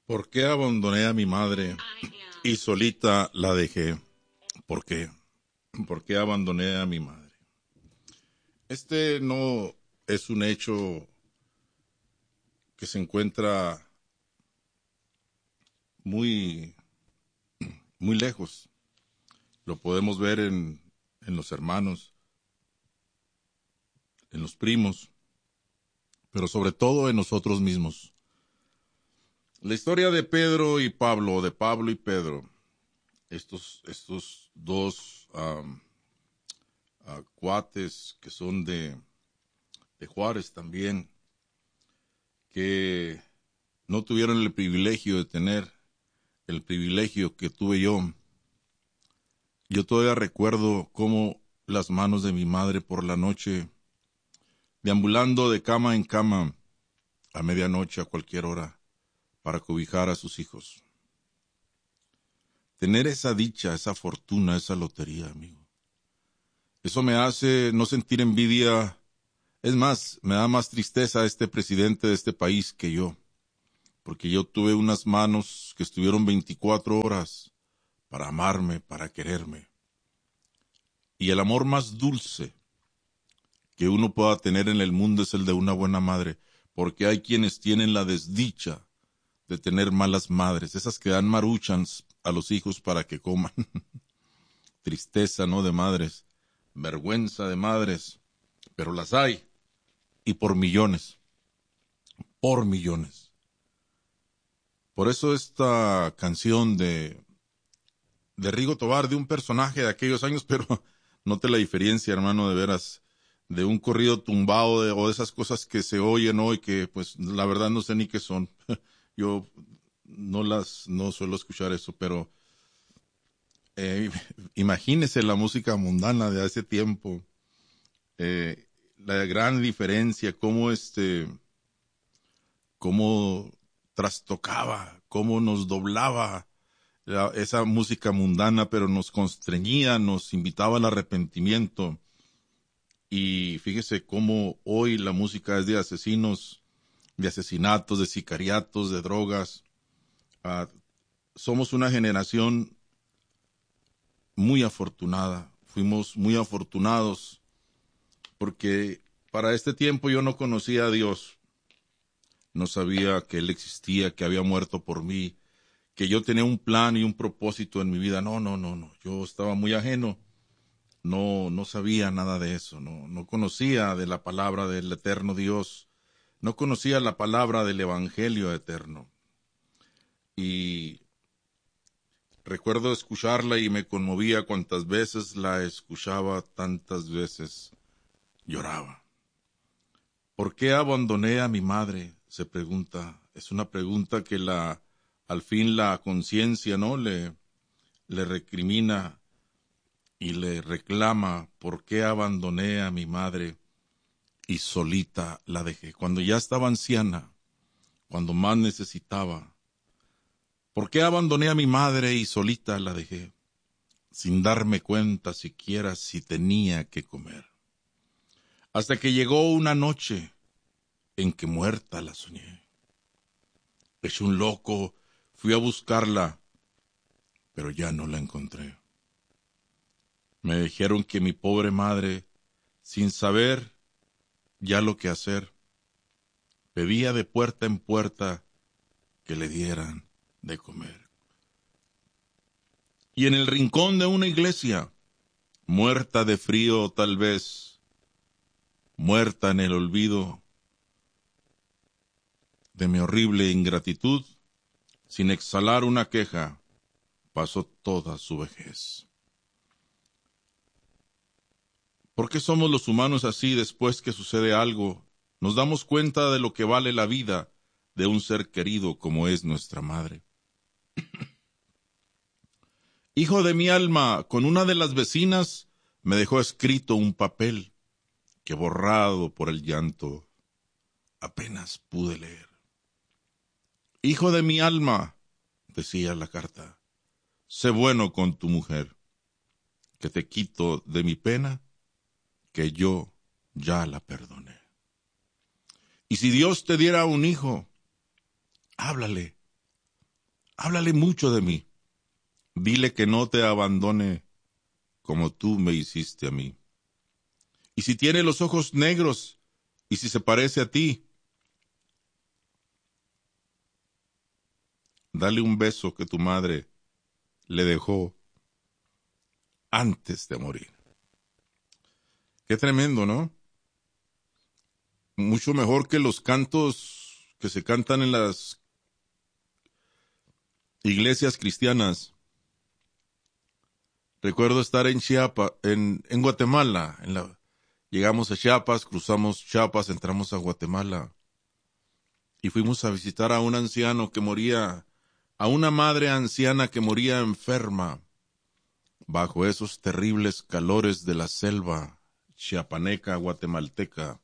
¿Por qué abandoné a mi madre y solita la dejé? ¿Por qué? ¿Por qué abandoné a mi madre? Este no es un hecho que se encuentra muy, muy lejos. Lo podemos ver en los hermanos, en los primos, pero sobre todo en nosotros mismos. La historia de Pedro y Pablo, de Pablo y Pedro, estos dos cuates que son de Juárez también, que no tuvieron el privilegio de tener el privilegio que tuve yo. Yo todavía recuerdo cómo las manos de mi madre por la noche, deambulando de cama en cama, a medianoche, a cualquier hora, para cobijar a sus hijos. Tener esa dicha, esa fortuna, esa lotería, amigo. Eso me hace no sentir envidia. Es más, me da más tristeza este presidente de este país que yo, porque yo tuve unas manos que estuvieron 24 horas para amarme, para quererme. Y el amor más dulce que uno pueda tener en el mundo es el de una buena madre, porque hay quienes tienen la desdicha de tener malas madres, esas que dan maruchans a los hijos para que coman. Tristeza, ¿no?, de madres, vergüenza de madres, pero las hay, y por millones, por millones. Por eso esta canción de Rigo Tobar, de un personaje de aquellos años, pero note la diferencia, hermano, de veras, de un corrido tumbado o de esas cosas que se oyen hoy que pues la verdad no sé ni qué son. Yo no suelo escuchar eso, pero eh, imagínese la música mundana de hace tiempo, la gran diferencia, cómo trastocaba, cómo nos doblaba esa música mundana, pero nos constreñía, nos invitaba al arrepentimiento. Y fíjese cómo hoy la música es de asesinos, de asesinatos, de sicariatos, de drogas. Ah, somos una generación muy afortunada, fuimos muy afortunados, porque para este tiempo yo no conocía a Dios, no sabía que Él existía, que había muerto por mí, que yo tenía un plan y un propósito en mi vida. No, yo estaba muy ajeno. No sabía nada de eso, no conocía de la palabra del eterno Dios, no conocía la palabra del evangelio eterno. Y recuerdo escucharla y me conmovía cuantas veces la escuchaba, tantas veces lloraba. ¿Por qué abandoné a mi madre?, se pregunta. Es una pregunta que al fin la conciencia, ¿no?, le recrimina y le reclama. ¿Por qué abandoné a mi madre y solita la dejé? Cuando ya estaba anciana, cuando más necesitaba. ¿Por qué abandoné a mi madre y solita la dejé? Sin darme cuenta siquiera si tenía que comer. Hasta que llegó una noche en que muerta la soñé. Hecho un loco, fui a buscarla, pero ya no la encontré. Me dijeron que mi pobre madre, sin saber ya lo que hacer, pedía de puerta en puerta que le dieran de comer. Y en el rincón de una iglesia, muerta de frío tal vez, muerta en el olvido de mi horrible ingratitud, sin exhalar una queja, pasó toda su vejez. ¿Por qué somos los humanos así? Después que sucede algo, nos damos cuenta de lo que vale la vida de un ser querido como es nuestra madre. Hijo de mi alma, con una de las vecinas me dejó escrito un papel que, borrado por el llanto, apenas pude leer. Hijo de mi alma, decía la carta, sé bueno con tu mujer, que te quito de mi pena, que yo ya la perdoné. Y si Dios te diera un hijo, háblale, Háblale mucho de mí. Dile que no te abandone como tú me hiciste a mí. Y si tiene los ojos negros, y si se parece a ti, dale un beso que tu madre le dejó antes de morir. Qué tremendo, ¿no? Mucho mejor que los cantos que se cantan en las iglesias cristianas. Recuerdo estar en Chiapas, en Guatemala. Llegamos a Chiapas, cruzamos Chiapas, entramos a Guatemala. Y fuimos a visitar a un anciano que moría, a una madre anciana que moría enferma bajo esos terribles calores de la selva chiapaneca, guatemalteca.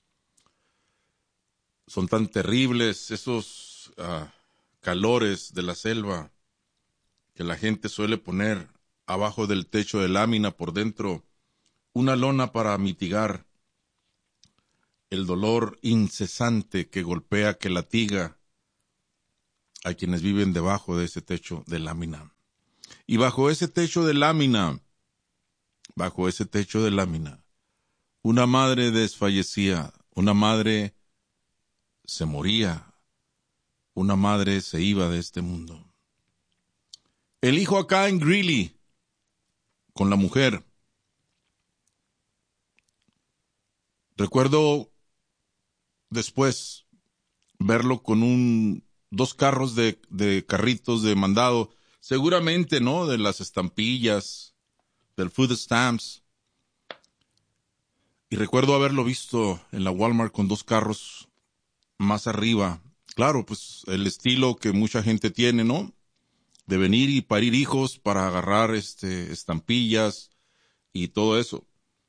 Son tan terribles esos calores de la selva que la gente suele poner abajo del techo de lámina por dentro una lona para mitigar el dolor incesante que golpea, que latiga a quienes viven debajo de ese techo de lámina. Y bajo ese techo de lámina, una madre desfallecía, una madre se moría, una madre se iba de este mundo. El hijo acá en Greeley, con la mujer. Recuerdo después verlo con dos carros de carritos de mandado, seguramente, ¿no? De las estampillas, del food stamps. Y recuerdo haberlo visto en la Walmart con dos carros más arriba. Claro, pues el estilo que mucha gente tiene, ¿no? De venir y parir hijos para agarrar estampillas y todo eso.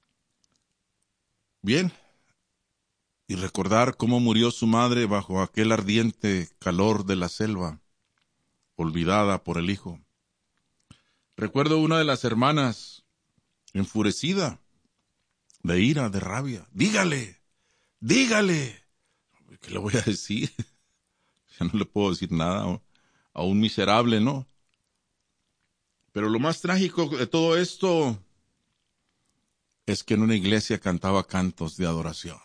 Bien. Y recordar cómo murió su madre bajo aquel ardiente calor de la selva, olvidada por el hijo. Recuerdo una de las hermanas, enfurecida, de ira, de rabia. Dígale. ¿Qué le voy a decir? Ya no le puedo decir nada a un miserable, ¿no? Pero lo más trágico de todo esto es que en una iglesia cantaba cantos de adoración.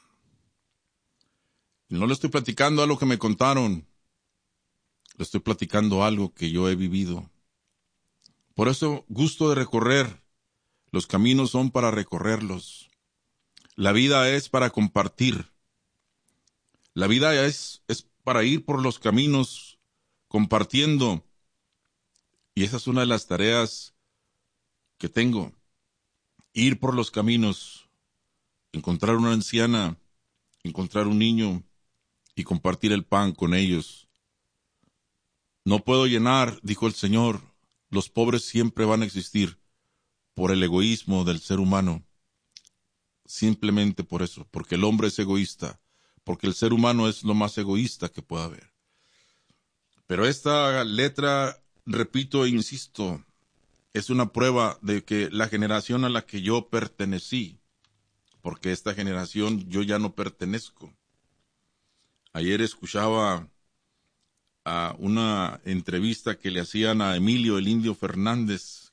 Y no le estoy platicando algo que me contaron, le estoy platicando algo que yo he vivido. Por eso gusto de recorrer. Los caminos son para recorrerlos. La vida es para compartir. La vida es para ir por los caminos compartiendo. Y esa es una de las tareas que tengo. Ir por los caminos, encontrar una anciana, encontrar un niño y compartir el pan con ellos. No puedo llenar, dijo el Señor, los pobres siempre van a existir por el egoísmo del ser humano. Simplemente por eso, porque el hombre es egoísta, porque el ser humano es lo más egoísta que pueda haber. Pero esta letra, repito e insisto, es una prueba de que la generación a la que yo pertenecí, porque esta generación yo ya no pertenezco. Ayer escuchaba a una entrevista que le hacían a Emilio el Indio Fernández,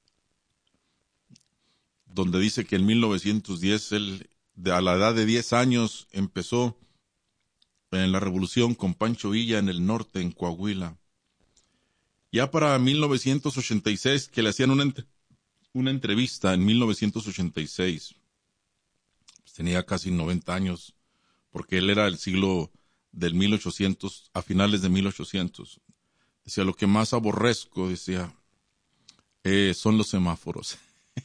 donde dice que en 1910 él, a la edad de 10 años, empezó en la revolución con Pancho Villa en el norte, en Coahuila. Ya para 1986, que le hacían una entrevista en 1986, pues tenía casi 90 años, porque él era del siglo del 1800, a finales de 1800. Decía, lo que más aborrezco, decía, son los semáforos.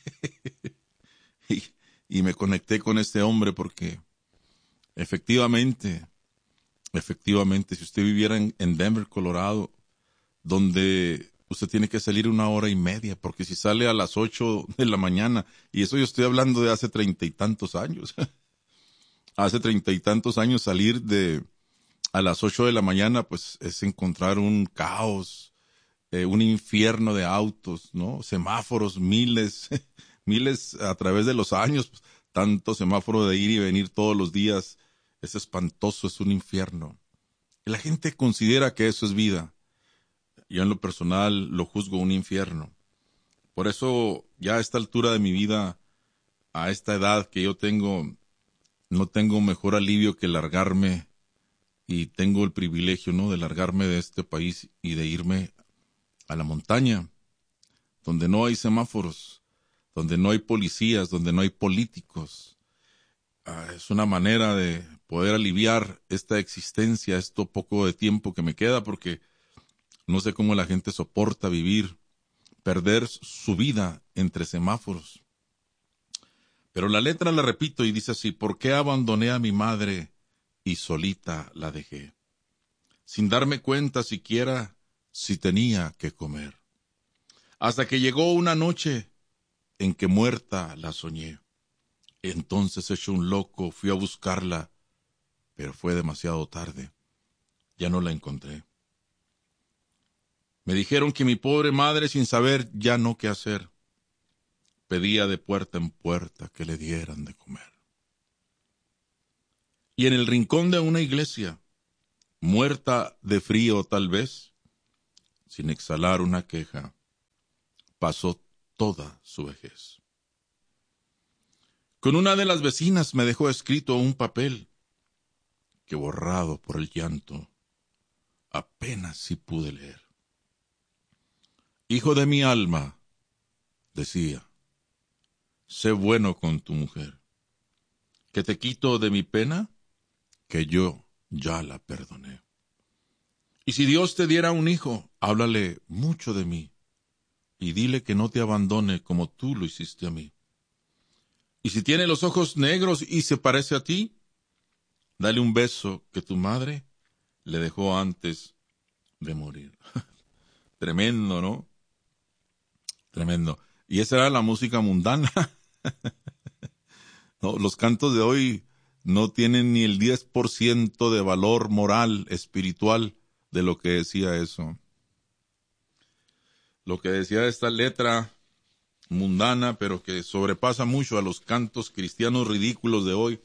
y me conecté con este hombre porque efectivamente, si usted viviera en Denver, Colorado, donde usted tiene que salir 1 hora y media, porque si sale a las 8 de la mañana, y eso yo estoy hablando de hace 30 y tantos años, hace 30 y tantos años salir a las 8 de la mañana, pues es encontrar un caos, un infierno de autos, ¿no? Semáforos, miles, miles a través de los años, pues, tanto semáforo de ir y venir todos los días, es espantoso, es un infierno. La gente considera que eso es vida. yo en lo personal lo juzgo un infierno. Por eso, ya a esta altura de mi vida, a esta edad que yo tengo, no tengo mejor alivio que largarme, y tengo el privilegio, ¿no?, de largarme de este país y de irme a la montaña, donde no hay semáforos, donde no hay policías, donde no hay políticos. Es una manera de poder aliviar esta existencia, esto poco de tiempo que me queda, porque no sé cómo la gente soporta vivir, perder su vida entre semáforos. Pero la letra la repito y dice así: ¿por qué abandoné a mi madre y solita la dejé? Sin darme cuenta siquiera si tenía que comer. Hasta que llegó una noche en que muerta la soñé. Entonces, hecho un loco, fui a buscarla, pero fue demasiado tarde. Ya no la encontré. Me dijeron que mi pobre madre, sin saber ya no qué hacer, pedía de puerta en puerta que le dieran de comer. Y en el rincón de una iglesia, muerta de frío tal vez, sin exhalar una queja, pasó toda su vejez. Con una de las vecinas me dejó escrito un papel que, borrado por el llanto, apenas sí pude leer. Hijo de mi alma, decía, sé bueno con tu mujer, que te quito de mi pena, que yo ya la perdoné. Y si Dios te diera un hijo, háblale mucho de mí, y dile que no te abandone como tú lo hiciste a mí. Y si tiene los ojos negros y se parece a ti, dale un beso que tu madre le dejó antes de morir. Tremendo, ¿no? Tremendo. Y esa era la música mundana. No, los cantos de hoy no tienen ni el 10% de valor moral, espiritual, de lo que decía eso. Lo que decía esta letra mundana, pero que sobrepasa mucho a los cantos cristianos ridículos de hoy,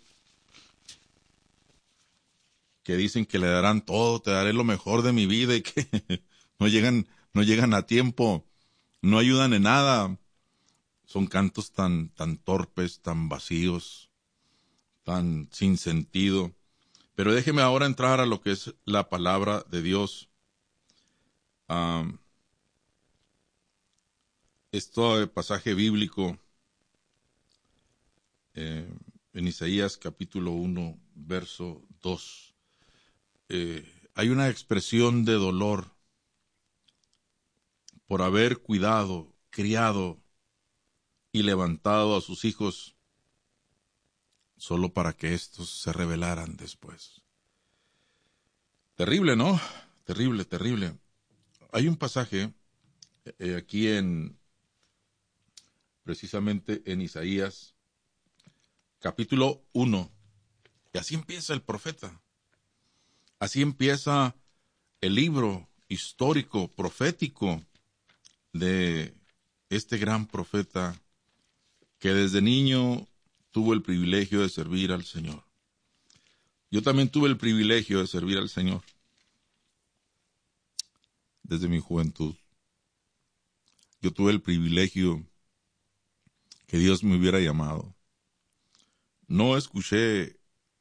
que dicen que le darán todo, te daré lo mejor de mi vida, y que no llegan a tiempo, no ayudan en nada. Son cantos tan torpes, tan vacíos, tan sin sentido. Pero déjeme ahora entrar a lo que es la palabra de Dios. Este pasaje bíblico en Isaías capítulo 1, verso 2. Hay una expresión de dolor por haber cuidado, criado y levantado a sus hijos solo para que éstos se rebelaran después. Terrible, ¿no? Terrible, terrible. Hay un pasaje aquí precisamente en Isaías, capítulo 1, y así empieza el profeta. Así empieza el libro histórico, profético, de este gran profeta que desde niño tuvo el privilegio de servir al Señor. Yo también tuve el privilegio de servir al Señor desde mi juventud. Yo tuve el privilegio que Dios me hubiera llamado. No escuché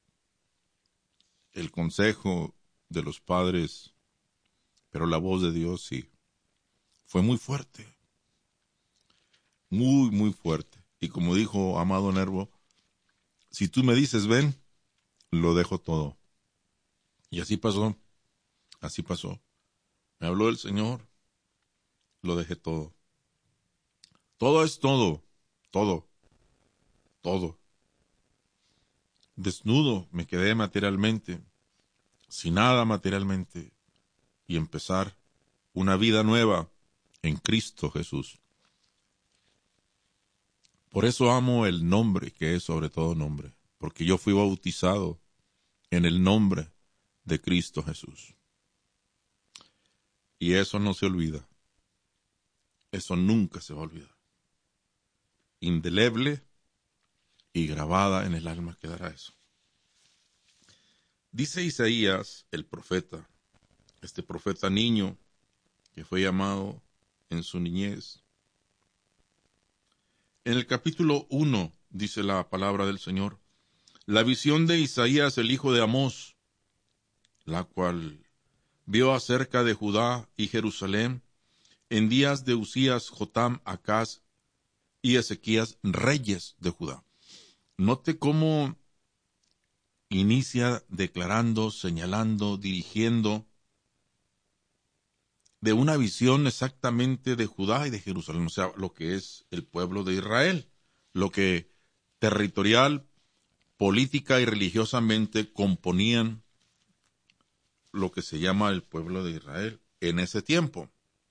el consejo de los padres, pero la voz de Dios sí. Fue muy fuerte. Muy, muy fuerte. Y como dijo Amado Nervo, si tú me dices ven, lo dejo todo. Y así pasó. Así pasó. Me habló el Señor, lo dejé todo. Todo es todo. Todo. Todo. Desnudo me quedé materialmente, sin nada materialmente, y empezar una vida nueva en Cristo Jesús. Por eso amo el nombre que es sobre todo nombre, porque yo fui bautizado en el nombre de Cristo Jesús. Y eso no se olvida. Eso nunca se va a olvidar. Indeleble y grabada en el alma quedará eso. Dice Isaías, el profeta, este profeta niño, que fue llamado en su niñez. En el capítulo 1 dice la palabra del Señor: la visión de Isaías, el hijo de Amós, la cual vio acerca de Judá y Jerusalén en días de Usías, Jotam, Acaz y Ezequías, reyes de Judá. Note cómo inicia declarando, señalando, dirigiendo de una visión exactamente de Judá y de Jerusalén, o sea, lo que es el pueblo de Israel, lo que territorial, política y religiosamente componían lo que se llama el pueblo de Israel en ese tiempo.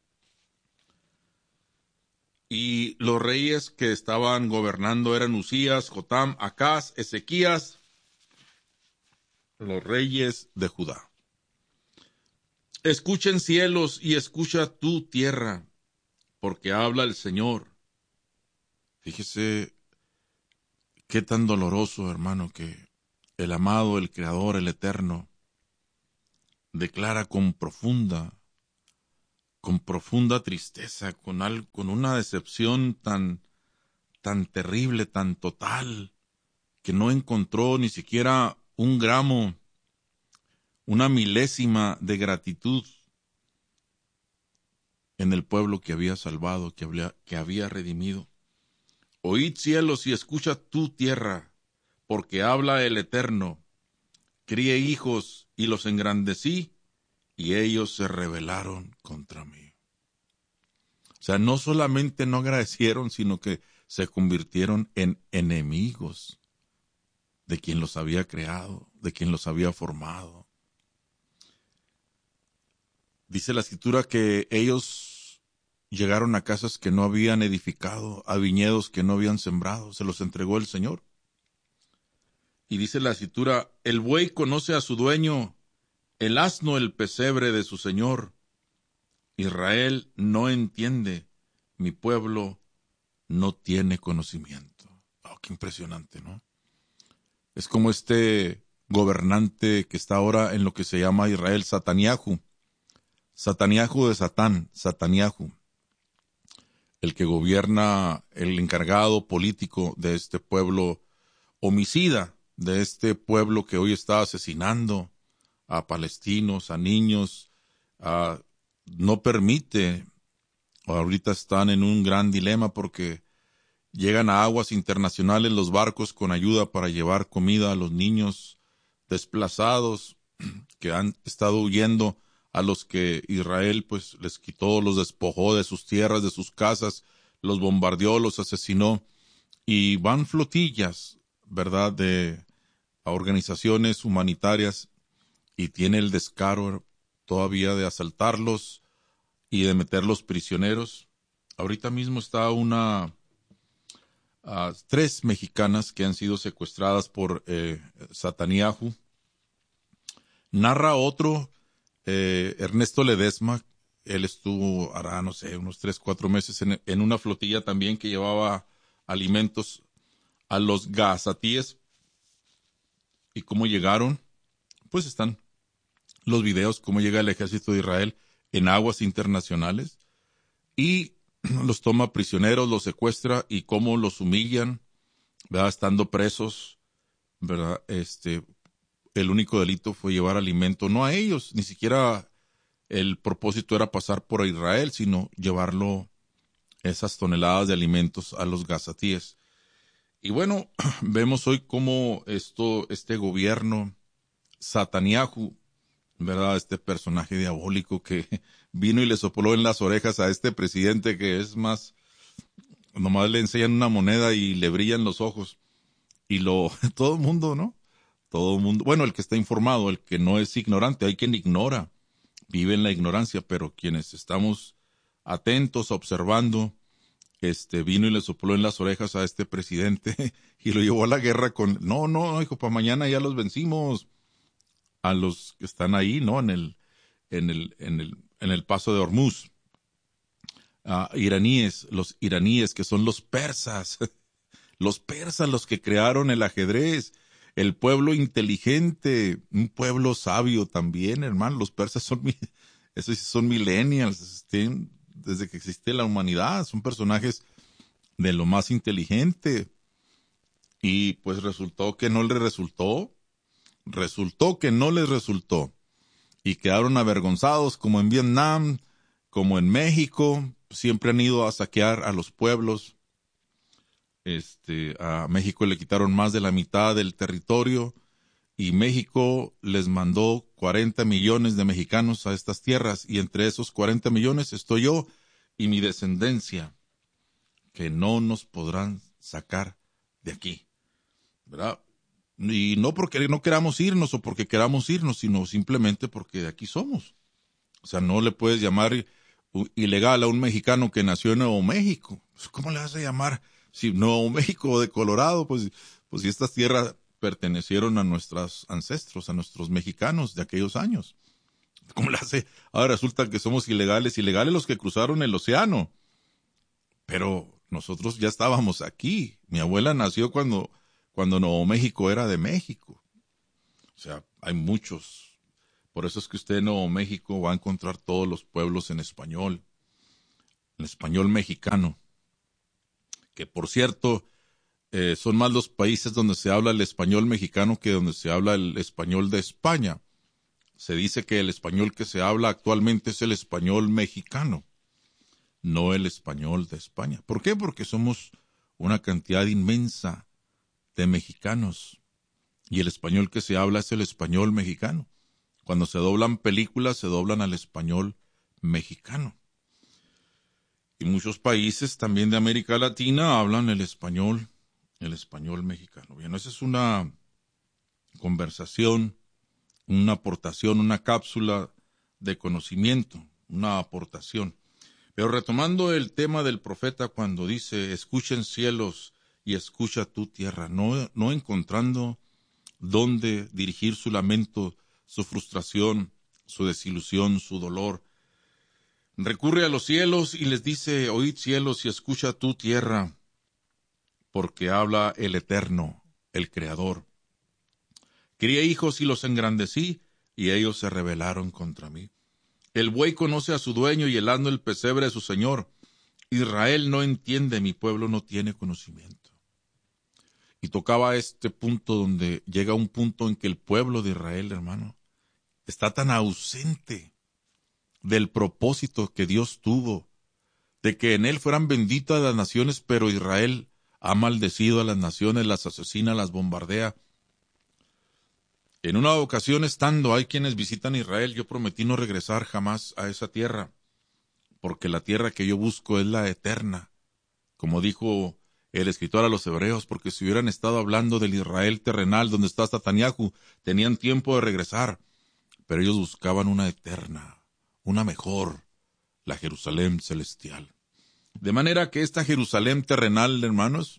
Y los reyes que estaban gobernando eran Usías, Jotam, Acaz, Ezequías, los reyes de Judá. Escuchen cielos y escucha tu tierra, porque habla el Señor. Fíjese qué tan doloroso, hermano, que el amado, el Creador, el Eterno, declara con profunda tristeza, con una decepción tan terrible, tan total, que no encontró ni siquiera un gramo, una milésima de gratitud en el pueblo que había salvado, que había redimido. Oíd cielos y escucha tu tierra, porque habla el Eterno. Crié hijos y los engrandecí, y ellos se rebelaron contra mí. O sea, no solamente no agradecieron, sino que se convirtieron en enemigos de quien los había creado, de quien los había formado. Dice la Escritura que ellos llegaron a casas que no habían edificado, a viñedos que no habían sembrado, se los entregó el Señor. Y dice la Escritura: el buey conoce a su dueño, el asno el pesebre de su Señor. Israel no entiende, mi pueblo no tiene conocimiento. Oh, qué impresionante, ¿no? Es como este gobernante que está ahora en lo que se llama Israel, Sataniahu. Sataniahu de Satán, Sataniahu, el que gobierna, el encargado político de este pueblo homicida, de este pueblo que hoy está asesinando a palestinos, a niños, no permite, ahorita están en un gran dilema porque llegan a aguas internacionales los barcos con ayuda para llevar comida a los niños desplazados que han estado huyendo, a los que Israel pues les quitó, los despojó de sus tierras, de sus casas, los bombardeó, los asesinó, y van flotillas, ¿verdad?, de organizaciones humanitarias, y tiene el descaro todavía de asaltarlos y de meterlos prisioneros. Ahorita mismo está 3 mexicanas que han sido secuestradas por Sataniahu. Narra otro, Ernesto Ledesma. Él estuvo, hará, no sé, unos 3-4 meses en una flotilla también que llevaba alimentos a los gazatíes. ¿Y cómo llegaron? Pues están los videos, cómo llega el ejército de Israel en aguas internacionales y los toma prisioneros, los secuestra, y cómo los humillan, ¿verdad?, estando presos, ¿verdad? El único delito fue llevar alimento, no a ellos, ni siquiera el propósito era pasar por Israel, sino llevarlo, esas toneladas de alimentos, a los gazatíes. Y bueno, vemos hoy cómo este gobierno Sataniahu, ¿verdad?, este personaje diabólico que vino y le sopló en las orejas a este presidente, que es más, nomás le enseñan una moneda y le brillan los ojos. Y todo el mundo, ¿no? Todo el mundo, bueno, el que está informado, el que no es ignorante, hay quien ignora, vive en la ignorancia, pero quienes estamos atentos, observando, vino y le sopló en las orejas a este presidente y lo llevó a la guerra no, hijo, para mañana ya los vencimos, a los que están ahí, ¿no? En el paso de Hormuz. Los iraníes, que son los persas, los que crearon el ajedrez, el pueblo inteligente, un pueblo sabio también, hermano. Los persas son esos sí son millennials, desde que existe la humanidad, son personajes de lo más inteligente. Y pues resultó que no les resultó que no les resultó. Y quedaron avergonzados, como en Vietnam, como en México, siempre han ido a saquear a los pueblos. A México le quitaron más de la mitad del territorio y México les mandó 40 millones de mexicanos a estas tierras, y entre esos 40 millones estoy yo y mi descendencia, que no nos podrán sacar de aquí, ¿verdad? Y no porque no queramos irnos o porque queramos irnos, sino simplemente porque de aquí somos. O sea, no le puedes llamar ilegal a un mexicano que nació en Nuevo México. ¿Cómo le vas a llamar? Si Nuevo México de Colorado, pues si estas tierras pertenecieron a nuestros ancestros, a nuestros mexicanos de aquellos años. ¿Cómo le hace? Ahora resulta que somos ilegales los que cruzaron el océano. Pero nosotros ya estábamos aquí. Mi abuela nació cuando Nuevo México era de México. O sea, hay muchos. Por eso es que usted en Nuevo México va a encontrar todos los pueblos en español mexicano. Que por cierto, son más los países donde se habla el español mexicano que donde se habla el español de España. Se dice que el español que se habla actualmente es el español mexicano, no el español de España. ¿Por qué? Porque somos una cantidad inmensa de mexicanos y el español que se habla es el español mexicano. Cuando se doblan películas, se doblan al español mexicano. Y muchos países también de América Latina hablan el español mexicano. Bien, esa es una conversación, una aportación, una cápsula de conocimiento, una aportación. Pero retomando el tema del profeta cuando dice, escuchen cielos y escucha tu tierra, no encontrando dónde dirigir su lamento, su frustración, su desilusión, su dolor, recurre a los cielos y les dice, oíd cielos y escucha tu tierra, porque habla el Eterno, el Creador. Crié hijos y los engrandecí, y ellos se rebelaron contra mí. El buey conoce a su dueño y el asno el pesebre de su señor. Israel no entiende, mi pueblo no tiene conocimiento. Y tocaba este punto donde llega un punto en que el pueblo de Israel, hermano, está tan ausente del propósito que Dios tuvo, de que en él fueran benditas las naciones, pero Israel ha maldecido a las naciones, las asesina, las bombardea. En una ocasión estando, hay quienes visitan Israel, yo prometí no regresar jamás a esa tierra, porque la tierra que yo busco es la eterna, como dijo el escritor a los hebreos, porque si hubieran estado hablando del Israel terrenal donde está Netanyahu, tenían tiempo de regresar, pero ellos buscaban una eterna, una mejor, la Jerusalén celestial. De manera que esta Jerusalén terrenal, hermanos,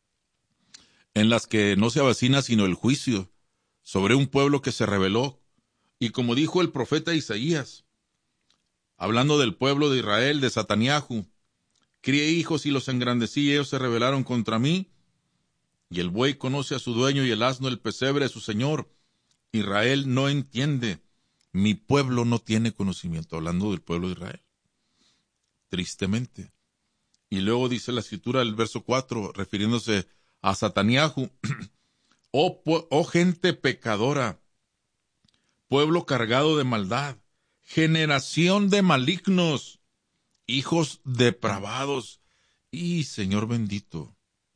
en las que no se avecina sino el juicio sobre un pueblo que se rebeló, y como dijo el profeta Isaías, hablando del pueblo de Israel, de Netanyahu, crié hijos y los engrandecí, y ellos se rebelaron contra mí, y el buey conoce a su dueño y el asno el pesebre de su señor. Israel no entiende, mi pueblo no tiene conocimiento, hablando del pueblo de Israel. Tristemente. Y luego dice la escritura del verso 4, refiriéndose a Netanyahu, oh gente pecadora, pueblo cargado de maldad, generación de malignos, hijos depravados. Y Señor bendito,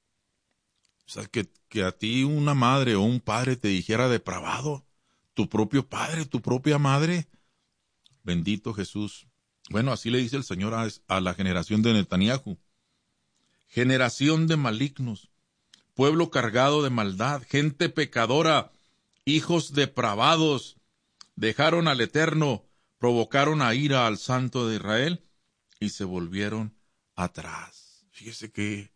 o sea, que a ti una madre o un padre te dijera depravado, tu propio padre, tu propia madre, bendito Jesús. Bueno, así le dice el Señor a la generación de Netanyahu. Generación de malignos, pueblo cargado de maldad, gente pecadora, hijos depravados, dejaron al Eterno, provocaron a ira al Santo de Israel y se volvieron atrás. Fíjese que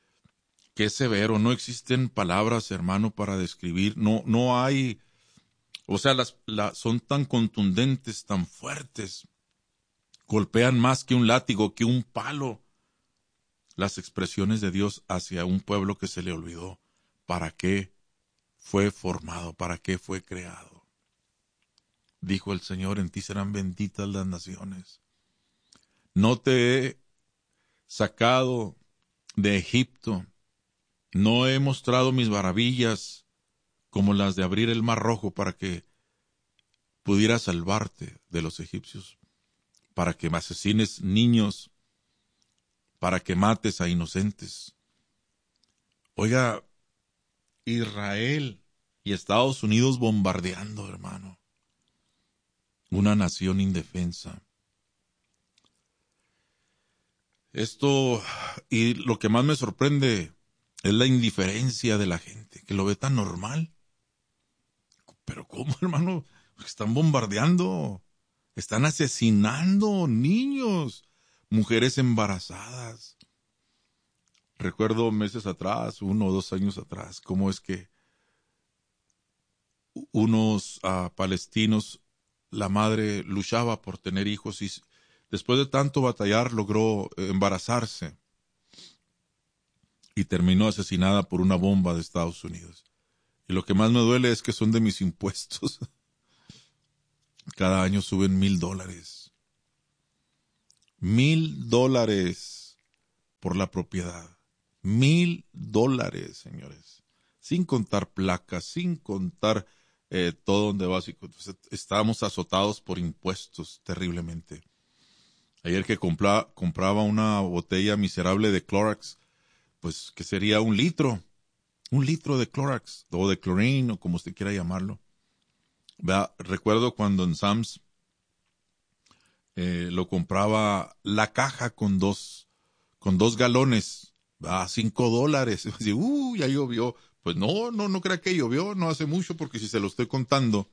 severo, no existen palabras, hermano, para describir, no hay, o sea, son tan contundentes, tan fuertes, golpean más que un látigo, que un palo, las expresiones de Dios hacia un pueblo que se le olvidó para qué fue formado, para qué fue creado. dijo el Señor, en ti serán benditas las naciones. No te he sacado de Egipto, no he mostrado mis maravillas como las de abrir el mar rojo para que pudiera salvarte de los egipcios, para que asesines niños, para que mates a inocentes. Oiga, Israel y Estados Unidos bombardeando, hermano. Una nación indefensa. Esto, y lo que más me sorprende es la indiferencia de la gente, que lo ve tan normal. Pero ¿cómo, hermano? Están bombardeando, están asesinando niños, mujeres embarazadas. Recuerdo meses atrás, 1 o 2 años atrás, cómo es que unos palestinos, la madre luchaba por tener hijos y después de tanto batallar logró embarazarse y terminó asesinada por una bomba de Estados Unidos. Y lo que más me duele es que son de mis impuestos. Cada año suben $1,000. $1,000 por la propiedad. $1,000, señores. Sin contar placas, sin contar todo donde va. Entonces, estábamos azotados por impuestos terriblemente. Ayer que compraba una botella miserable de Clorox, pues que sería 1 litro. 1 litro de Clorox, o de chlorine, o como usted quiera llamarlo. Recuerdo cuando en Sam's lo compraba la caja con dos galones, a $5. Ya llovió. Pues no crea que llovió, no hace mucho, porque si se lo estoy contando,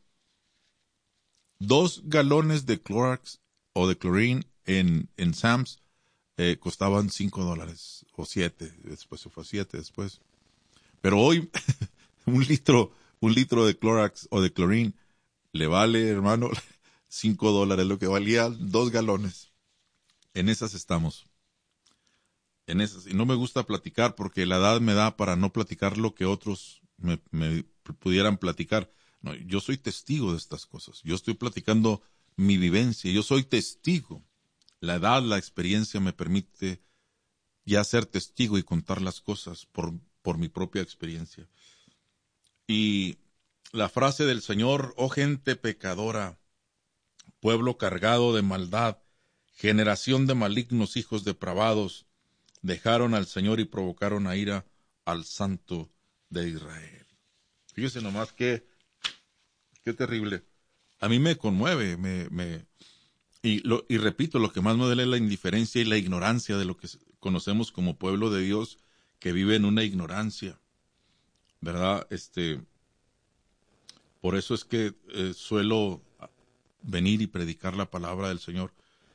2 galones de Clorox o de chlorine en Sam's costaban $5 o 7, después se fue a 7 después. Pero hoy un litro de Clorox o de chlorine le vale, hermano, $5, lo que valía 2 galones. En esas estamos. En esas. Y no me gusta platicar porque la edad me da para no platicar lo que otros me pudieran platicar. No, yo soy testigo de estas cosas. Yo estoy platicando mi vivencia. Yo soy testigo. La edad, la experiencia me permite ya ser testigo y contar las cosas por mi propia experiencia. Y la frase del Señor: oh gente pecadora, pueblo cargado de maldad, generación de malignos hijos depravados, dejaron al Señor y provocaron a ira al Santo de Israel. Fíjese nomás qué terrible. A mí me conmueve, y repito, lo que más me duele es la indiferencia y la ignorancia de lo que conocemos como pueblo de Dios, que vive en una ignorancia, ¿verdad? Por eso es que suelo venir y predicar la palabra del Señor.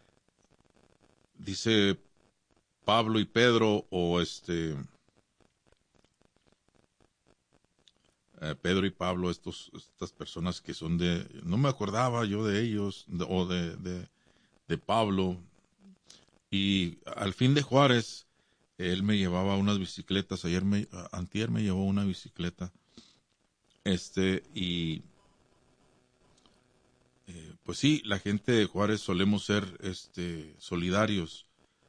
Dice Pablo y Pedro, o Pedro y Pablo, estas personas que son no me acordaba yo de ellos, de Pablo, y al fin de Juárez, él me llevaba unas bicicletas, antier me llevó una bicicleta, y pues sí, la gente de Juárez solemos ser solidarios,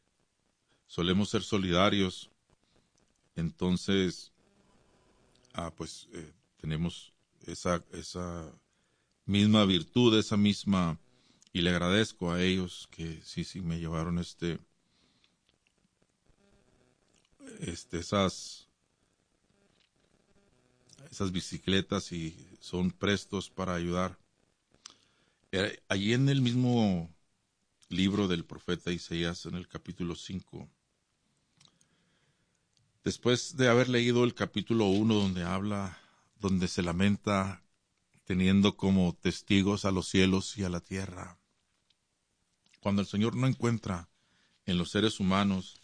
entonces, pues tenemos esa misma virtud, esa misma, y le agradezco a ellos que sí me llevaron esas bicicletas, y son prestos para ayudar. Allí en el mismo libro del profeta Isaías, en el capítulo 5, después de haber leído el capítulo 1, donde se lamenta teniendo como testigos a los cielos y a la tierra, cuando el Señor no encuentra en los seres humanos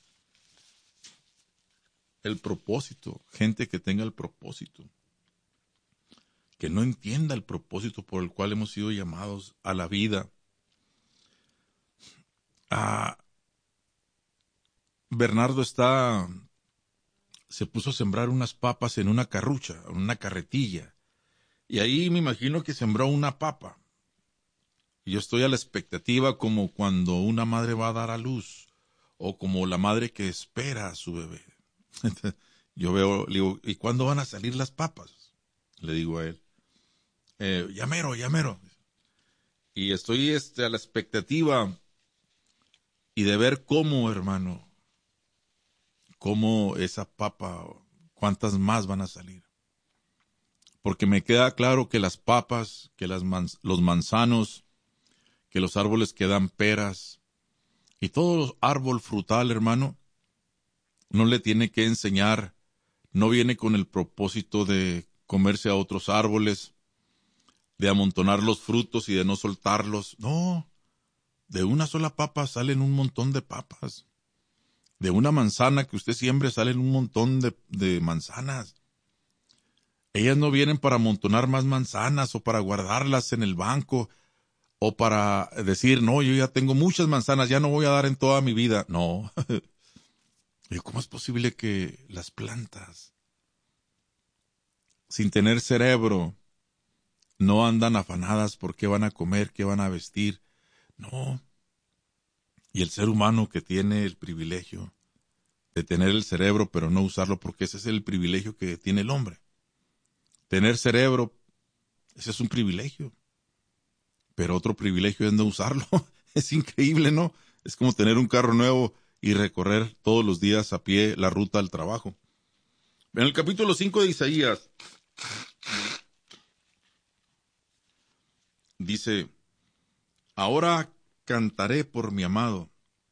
el propósito, gente que tenga el propósito, que no entienda el propósito por el cual hemos sido llamados a la vida. Bernardo se puso a sembrar unas papas en una carrucha, en una carretilla, y ahí me imagino que sembró una papa, Y yo estoy a la expectativa como cuando una madre va a dar a luz, o como la madre que espera a su bebé. Yo veo, le digo, ¿y cuándo van a salir las papas? Le digo a él. Ya mero, ya mero. Y estoy a la expectativa y de ver cómo, hermano, cómo esa papa, cuántas más van a salir. Porque me queda claro que las papas, que los manzanos, que los árboles que dan peras, y todo árbol frutal, hermano, no le tiene que enseñar, no viene con el propósito de comerse a otros árboles, de amontonar los frutos y de no soltarlos. No, de una sola papa salen un montón de papas. De una manzana que usted siembre salen un montón de manzanas. Ellas no vienen para amontonar más manzanas o para guardarlas en el banco o para decir, no, yo ya tengo muchas manzanas, ya no voy a dar en toda mi vida. No. ¿Y cómo es posible que las plantas, sin tener cerebro, no andan afanadas por qué van a comer, qué van a vestir? No. Y el ser humano que tiene el privilegio de tener el cerebro, pero no usarlo, porque ese es el privilegio que tiene el hombre. Tener cerebro, ese es un privilegio. Pero otro privilegio es no usarlo. Es increíble, ¿no? Es como tener un carro nuevo y recorrer todos los días a pie la ruta al trabajo. En el capítulo 5 de Isaías, dice, ahora cantaré por mi amado,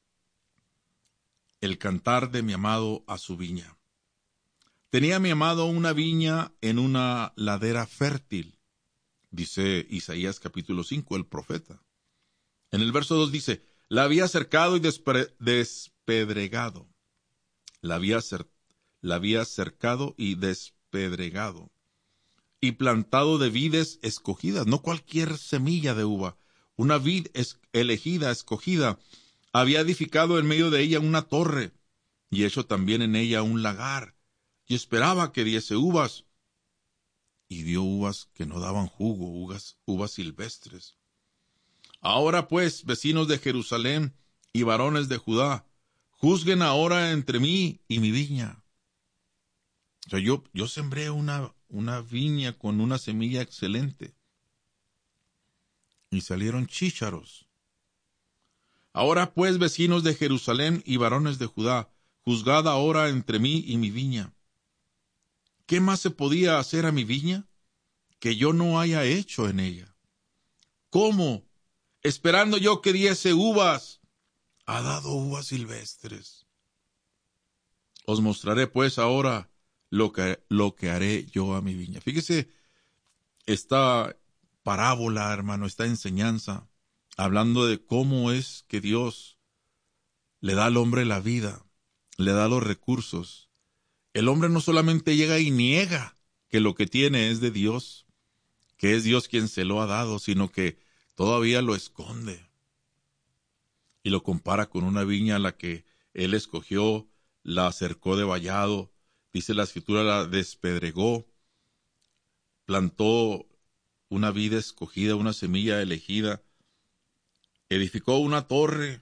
el cantar de mi amado a su viña. Tenía mi amado una viña en una ladera fértil, dice Isaías capítulo 5, el profeta. En el verso 2 dice, la había cercado y despedregado. La había cercado y despedregado. Y plantado de vides escogidas, no cualquier semilla de uva, una vid elegida, escogida. Había edificado en medio de ella una torre, y hecho también en ella un lagar, y esperaba que diese uvas. Y dio uvas que no daban jugo, uvas silvestres. Ahora pues, vecinos de Jerusalén y varones de Judá, juzguen ahora entre mí y mi viña. O sea, yo sembré una viña con una semilla excelente. Y salieron chícharos. Ahora pues, vecinos de Jerusalén y varones de Judá, juzgad ahora entre mí y mi viña. ¿Qué más se podía hacer a mi viña que yo no haya hecho en ella? ¿Cómo? Esperando yo que diese uvas, ha dado uvas silvestres. Os mostraré pues ahora lo que haré yo a mi viña. Fíjese, esta parábola, hermano, esta enseñanza, hablando de cómo es que Dios le da al hombre la vida, le da los recursos. El hombre no solamente llega y niega que lo que tiene es de Dios, que es Dios quien se lo ha dado, sino que todavía lo esconde. Y lo compara con una viña a la que él escogió, la cercó de vallado, dice la escritura, la despedregó, plantó una vid escogida, una semilla elegida, edificó una torre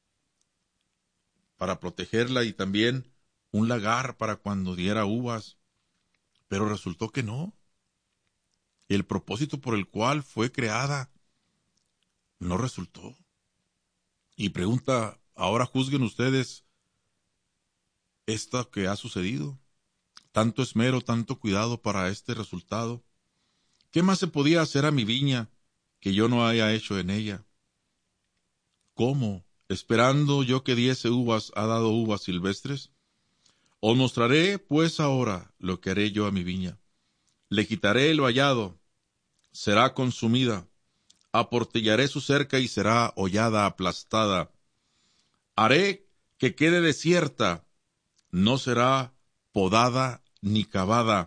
para protegerla y también un lagar para cuando diera uvas, pero resultó que no. El propósito por el cual fue creada no resultó. Y pregunta, ahora juzguen ustedes esto que ha sucedido. Tanto esmero, tanto cuidado para este resultado. ¿Qué más se podía hacer a mi viña que yo no haya hecho en ella? ¿Cómo? Esperando yo que diese uvas, ha dado uvas silvestres. Os mostraré pues ahora lo que haré yo a mi viña. Le quitaré el vallado, será consumida. Aportillaré su cerca y será hollada, aplastada. Haré que quede desierta, no será podada ni cavada.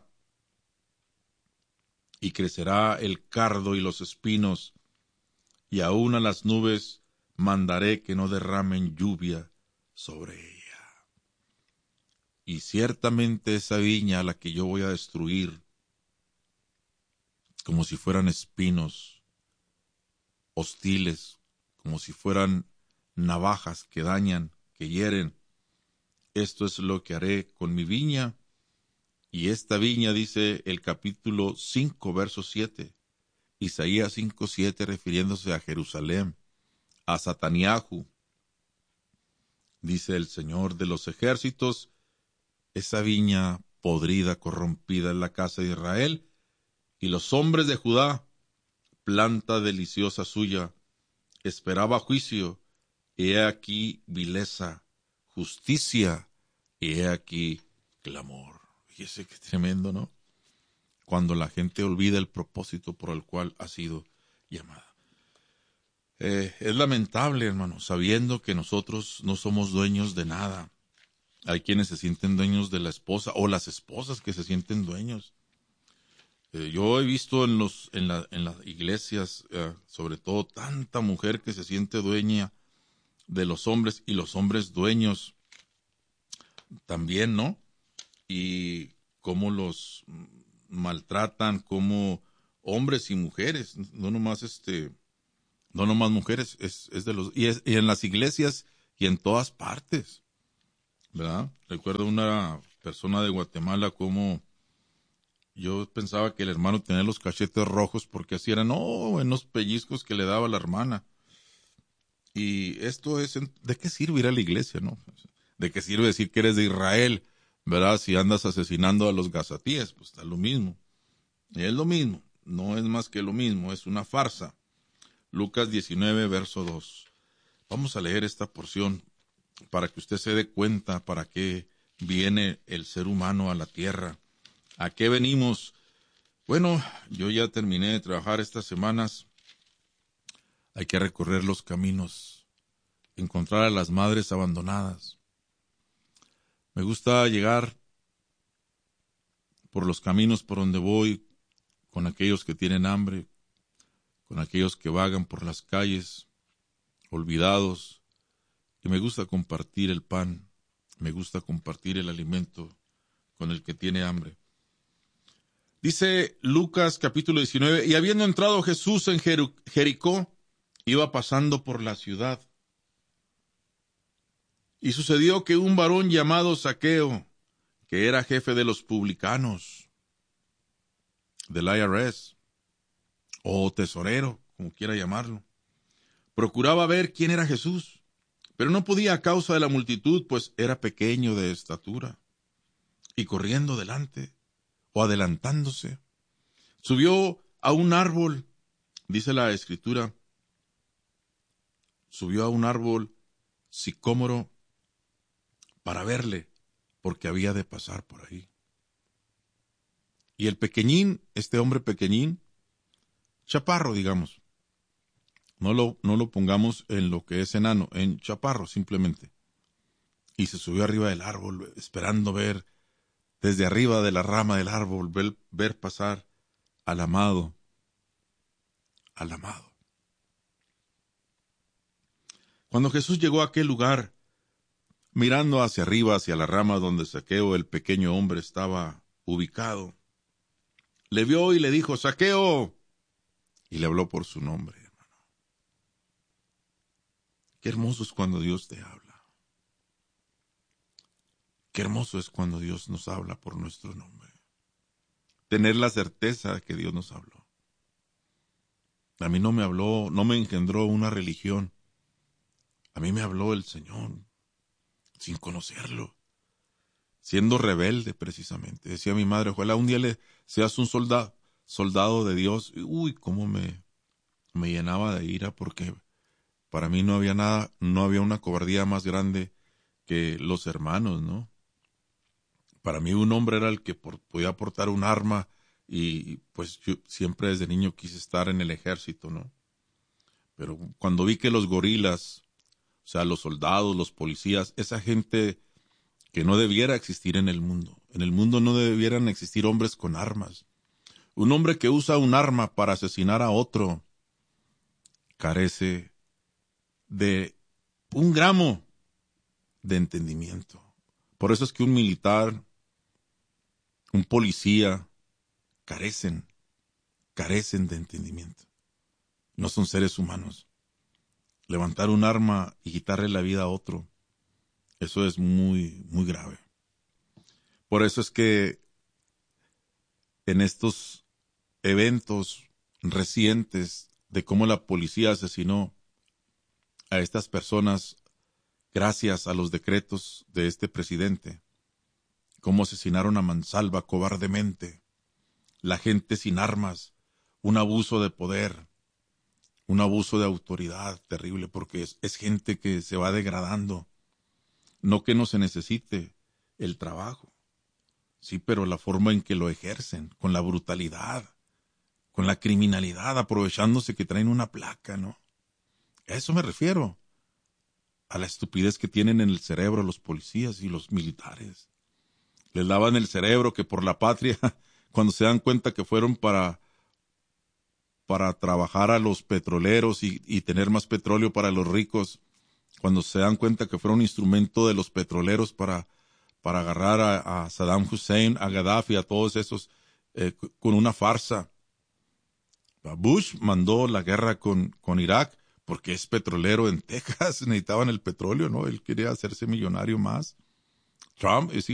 Y crecerá el cardo y los espinos, y aun a las nubes mandaré que no derramen lluvia sobre ella. Y ciertamente esa viña a la que yo voy a destruir, como si fueran espinos, hostiles, como si fueran navajas que dañan, que hieren. Esto es lo que haré con mi viña. Y esta viña, dice el capítulo 5, verso 7, Isaías 5, 7, refiriéndose a Jerusalén, a Sataniahu. Dice el Señor de los ejércitos, esa viña podrida, corrompida en la casa de Israel, y los hombres de Judá, planta deliciosa suya, esperaba juicio, y he aquí vileza, justicia, y he aquí clamor. Fíjese qué tremendo, ¿no? Cuando la gente olvida el propósito por el cual ha sido llamada. Es lamentable, hermano, sabiendo que nosotros no somos dueños de nada. Hay quienes se sienten dueños de la esposa, o las esposas que se sienten dueños. Yo he visto en las iglesias, sobre todo, tanta mujer que se siente dueña de los hombres, y los hombres dueños también, ¿no? Y cómo los maltratan, como hombres y mujeres, no nomás mujeres, es de los, y en las iglesias y en todas partes, ¿verdad? Recuerdo una persona de Guatemala como yo pensaba que el hermano tenía los cachetes rojos porque así eran, buenos pellizcos que le daba la hermana. Y esto es, ¿de qué sirve ir a la iglesia, no? ¿De qué sirve decir que eres de Israel, verdad? Si andas asesinando a los gazatíes, pues está lo mismo. Y es lo mismo, no es más que lo mismo, es una farsa. Lucas 19, verso 2. Vamos a leer esta porción para que usted se dé cuenta para qué viene el ser humano a la tierra. ¿A qué venimos? Bueno, yo ya terminé de trabajar estas semanas. Hay que recorrer los caminos, encontrar a las madres abandonadas. Me gusta llegar por los caminos por donde voy, con aquellos que tienen hambre, con aquellos que vagan por las calles, olvidados, y me gusta compartir el pan, me gusta compartir el alimento con el que tiene hambre. Dice Lucas capítulo 19, y habiendo entrado Jesús en Jericó, iba pasando por la ciudad. Y sucedió que un varón llamado Zaqueo, que era jefe de los publicanos, del IRS, o tesorero, como quiera llamarlo, procuraba ver quién era Jesús, pero no podía a causa de la multitud, pues era pequeño de estatura. Y corriendo delante, o adelantándose, subió a un árbol, dice la Escritura, subió a un árbol sicómoro para verle, porque había de pasar por ahí. Y el pequeñín, este hombre pequeñín, chaparro, digamos, no lo pongamos en lo que es enano, en chaparro simplemente. Y se subió arriba del árbol, esperando ver, desde arriba de la rama del árbol, ver pasar al amado, al amado. Cuando Jesús llegó a aquel lugar, mirando hacia arriba, hacia la rama donde Zaqueo, el pequeño hombre, estaba ubicado, le vio y le dijo, Zaqueo, y le habló por su nombre, hermano. Qué hermoso es cuando Dios te habla. Qué hermoso es cuando Dios nos habla por nuestro nombre. Tener la certeza de que Dios nos habló. A mí no me habló, no me engendró una religión. A mí me habló el Señor, sin conocerlo, siendo rebelde precisamente. Decía mi madre, ojalá un día seas un soldado de Dios. Uy, cómo me llenaba de ira, porque para mí no había nada, no había una cobardía más grande que los hermanos, ¿no? Para mí un hombre era el que podía portar un arma, y pues yo siempre desde niño quise estar en el ejército, ¿no? Pero cuando vi que los gorilas, o sea, los soldados, los policías, esa gente que no debiera existir en el mundo no debieran existir hombres con armas. Un hombre que usa un arma para asesinar a otro carece de un gramo de entendimiento. Por eso es que un militar, un policía, carecen de entendimiento. No son seres humanos. Levantar un arma y quitarle la vida a otro, eso es muy, muy grave. Por eso es que en estos eventos recientes de cómo la policía asesinó a estas personas gracias a los decretos de este presidente, cómo asesinaron a mansalva cobardemente, la gente sin armas, un abuso de poder, un abuso de autoridad terrible, porque es gente que se va degradando. No que no se necesite el trabajo, sí, pero la forma en que lo ejercen, con la brutalidad, con la criminalidad, aprovechándose que traen una placa, ¿no? A eso me refiero, a la estupidez que tienen en el cerebro los policías y los militares. Les lavan el cerebro que por la patria, cuando se dan cuenta que fueron para trabajar a los petroleros y tener más petróleo para los ricos, cuando se dan cuenta que fueron un instrumento de los petroleros para agarrar a Saddam Hussein, a Gaddafi, a todos esos, con una farsa. Bush mandó la guerra con Irak porque es petrolero en Texas, necesitaban el petróleo, ¿no? Él quería hacerse millonario más. Trump es